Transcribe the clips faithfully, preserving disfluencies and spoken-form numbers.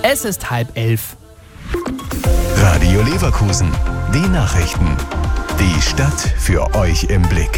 Es ist halb elf. Radio Leverkusen, die Nachrichten. Die Stadt für euch im Blick.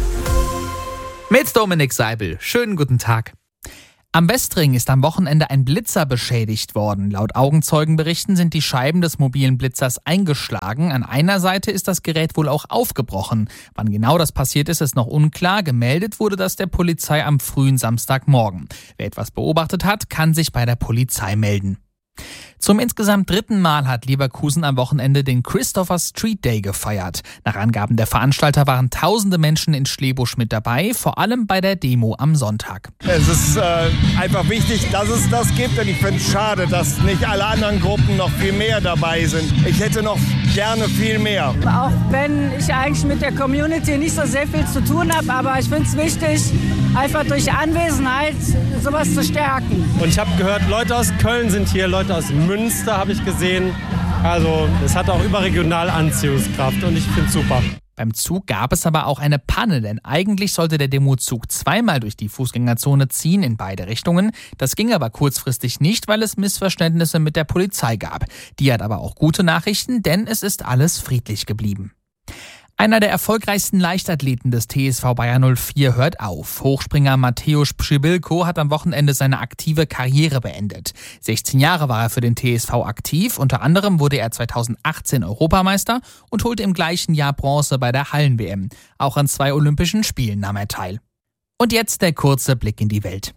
Mit Dominik Seibel. Schönen guten Tag. Am Westring ist am Wochenende ein Blitzer beschädigt worden. Laut Augenzeugenberichten sind die Scheiben des mobilen Blitzers eingeschlagen. An einer Seite ist das Gerät wohl auch aufgebrochen. Wann genau das passiert ist, ist noch unklar. Gemeldet wurde das der Polizei am frühen Samstagmorgen. Wer etwas beobachtet hat, kann sich bei der Polizei melden. Zum insgesamt dritten Mal hat Leverkusen am Wochenende den Christopher Street Day gefeiert. Nach Angaben der Veranstalter waren tausende Menschen in Schlebusch mit dabei, vor allem bei der Demo am Sonntag. Es ist äh, einfach wichtig, dass es das gibt, und ich finde es schade, dass nicht alle anderen Gruppen noch viel mehr dabei sind. Ich hätte noch gerne viel mehr. Auch wenn ich eigentlich mit der Community nicht so sehr viel zu tun habe, aber ich finde es wichtig, einfach durch Anwesenheit sowas zu stärken. Und ich habe gehört, Leute aus Köln sind hier, Leute aus Münster habe ich gesehen. Also es hat auch überregional Anziehungskraft und ich finde es super. Beim Zug gab es aber auch eine Panne, denn eigentlich sollte der Demozug zweimal durch die Fußgängerzone ziehen in beide Richtungen. Das ging aber kurzfristig nicht, weil es Missverständnisse mit der Polizei gab. Die hat aber auch gute Nachrichten, denn es ist alles friedlich geblieben. Einer der erfolgreichsten Leichtathleten des T S V Bayer null vier hört auf. Hochspringer Mateusz Przybyłko hat am Wochenende seine aktive Karriere beendet. sechzehn Jahre war er für den T S V aktiv. Unter anderem wurde er zweitausendachtzehn Europameister und holte im gleichen Jahr Bronze bei der Hallen-W M. Auch an zwei Olympischen Spielen nahm er teil. Und jetzt der kurze Blick in die Welt.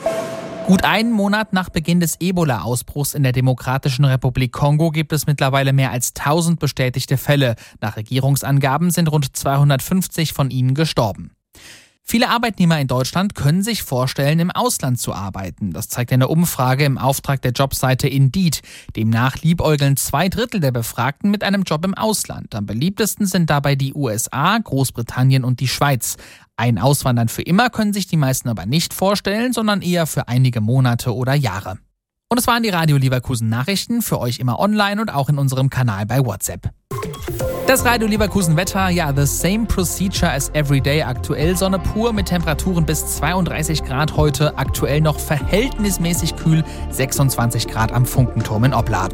Gut einen Monat nach Beginn des Ebola-Ausbruchs in der Demokratischen Republik Kongo gibt es mittlerweile mehr als tausend bestätigte Fälle. Nach Regierungsangaben sind rund zweihundertfünfzig von ihnen gestorben. Viele Arbeitnehmer in Deutschland können sich vorstellen, im Ausland zu arbeiten. Das zeigt eine Umfrage im Auftrag der Jobseite Indeed. Demnach liebäugeln zwei Drittel der Befragten mit einem Job im Ausland. Am beliebtesten sind dabei die U S A, Großbritannien und die Schweiz. Ein Auswandern für immer können sich die meisten aber nicht vorstellen, sondern eher für einige Monate oder Jahre. Und es waren die Radio Leverkusen Nachrichten, für euch immer online und auch in unserem Kanal bei WhatsApp. Das Radio Leverkusen Wetter, ja, the same procedure as every day. Aktuell Sonne pur mit Temperaturen bis zweiunddreißig Grad heute. Aktuell noch verhältnismäßig kühl, sechsundzwanzig Grad am Funkenturm in Opladen.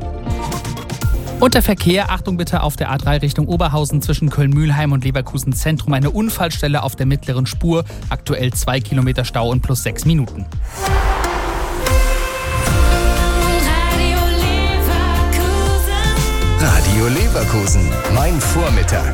Und der Verkehr, Achtung bitte auf der A drei Richtung Oberhausen zwischen Köln-Mühlheim und Leverkusen Zentrum. Eine Unfallstelle auf der mittleren Spur. Aktuell zwei Kilometer Stau und plus sechs Minuten. Radio Leverkusen, mein Vormittag.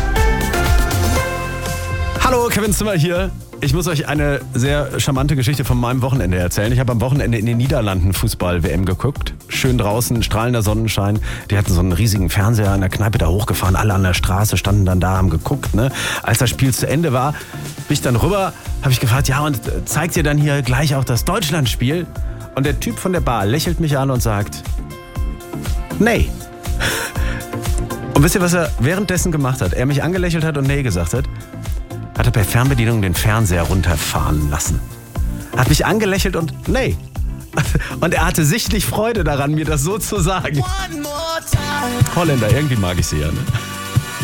Hallo, Kevin Zimmer hier. Ich muss euch eine sehr charmante Geschichte von meinem Wochenende erzählen. Ich habe am Wochenende in den Niederlanden Fußball-W M geguckt. Schön draußen, strahlender Sonnenschein. Die hatten so einen riesigen Fernseher in der Kneipe da hochgefahren. Alle an der Straße standen dann da, haben geguckt. Ne? Als das Spiel zu Ende war, bin ich dann rüber, habe ich gefragt, ja, und zeigt ihr dann hier gleich auch das Deutschlandspiel? Und der Typ von der Bar lächelt mich an und sagt, nee. Und wisst ihr, was er währenddessen gemacht hat? Er mich angelächelt hat und nee gesagt hat? Hat er per Fernbedienung den Fernseher runterfahren lassen. Hat mich angelächelt und nee. Und er hatte sichtlich Freude daran, mir das so zu sagen. Holländer, irgendwie mag ich sie ja, ne?